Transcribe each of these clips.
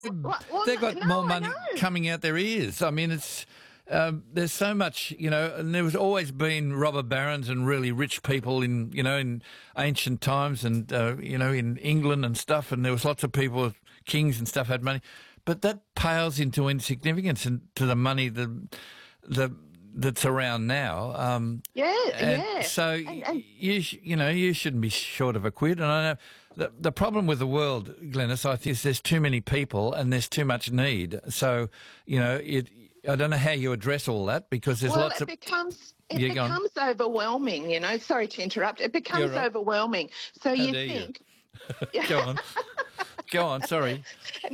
They've got no, more I money know. coming out their ears. I mean, it's there's so much, and there was always been robber barons and really rich people in ancient times and, in England and stuff, and there was lots of people, kings and stuff had money. But that pales into insignificance and to the money that's around now. Yeah. So you shouldn't be short of a quid. And I know the problem with the world, Glenys, I think is there's too many people and there's too much need. So I don't know how you address all that because there's lots of. It becomes overwhelming. Sorry to interrupt. It becomes overwhelming. So How you dare think. You? Go on. Sorry.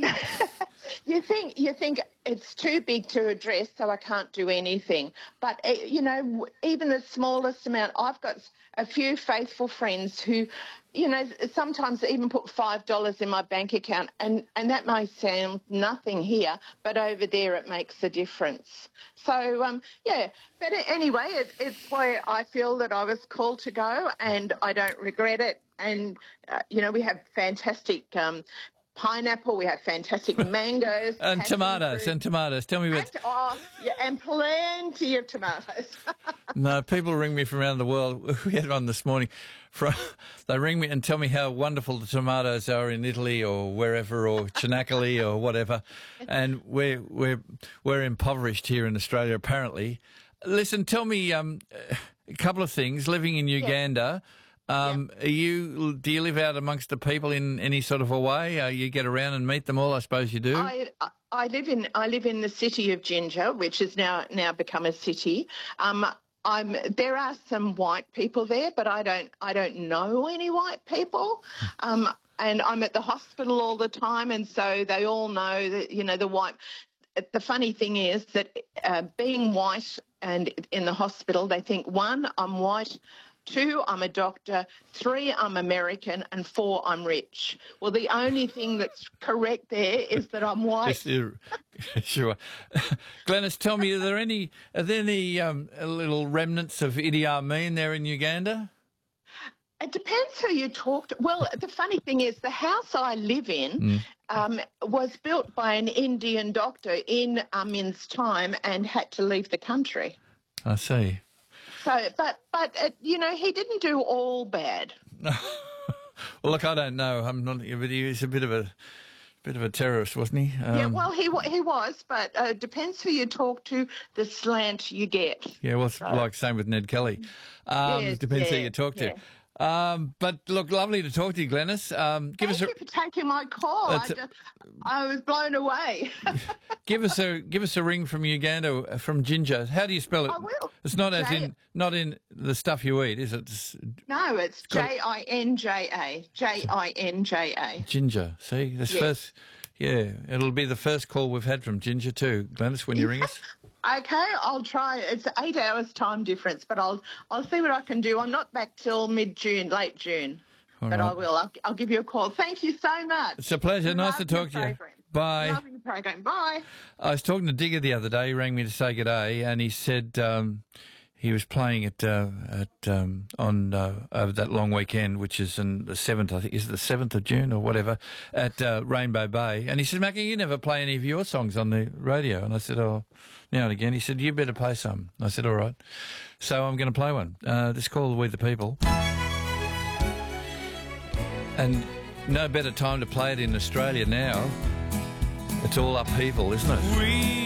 You think it's too big to address, so I can't do anything. But, even the smallest amount, I've got a few faithful friends who, sometimes even put $5 in my bank account, and that may sound nothing here, but over there it makes a difference. So, but anyway, it's where I feel that I was called to go, and I don't regret it. And, we have fantastic pineapple, we have fantastic mangoes. and tomatoes. Tell me about... And plenty of tomatoes. No, people ring me from around the world. We had one this morning. They ring me and tell me how wonderful the tomatoes are in Italy or wherever, or Chinakali or whatever. And we're impoverished here in Australia, apparently. Listen, tell me a couple of things. Living in Uganda... Do you live out amongst the people in any sort of a way? You get around and meet them all, I suppose you do? I live in the city of Ginger, which has now become a city. There are some white people there, but I don't know any white people. And I'm at the hospital all the time, and so they all know that the white. The funny thing is that being white and in the hospital, they think 1, I'm white. 2, I'm a doctor. 3, I'm American. And 4, I'm rich. Well, the only thing that's correct there is that I'm white. Sure. Glenys, tell me, are there any little remnants of Idi Amin there in Uganda? It depends who you talk to. Well, the funny thing is the house I live in was built by an Indian doctor in Amin's time and had to leave the country. I see. So, but he didn't do all bad. Well, look, I don't know. I'm not. But he was a bit of a terrorist, wasn't he? Well, he was, but depends who you talk to, the slant you get. Yeah, well, it's like same with Ned Kelly. Depends who you talk to. But look, lovely to talk to you, Glenys. Thank you for taking my call. I was blown away. Give us a ring from Uganda, from Ginger. How do you spell it? I will. It's not not in the stuff you eat, is it? No, it's Jinja. Jinja. Ginger. See, this first. Yeah, it'll be the first call we've had from Ginger too, Glenys, when you ring us. Okay, I'll try. It's 8 hours time difference, but I'll see what I can do. I'm not back till mid-June, late June, but I will. I'll give you a call. Thank you so much. It's a pleasure. Nice to talk to you. Bye. Loving the program. Bye. I was talking to Digger the other day. He rang me to say good day, and he said he was playing it on over that long weekend, which is on the 7th, I think, is it the 7th of June or whatever, at Rainbow Bay. And he said, Mackie, you never play any of your songs on the radio. And I said, oh, now and again. He said, you better play some. I said, all right. So I'm going to play one. This called We the People. And no better time to play it in Australia now. It's all upheaval, isn't it?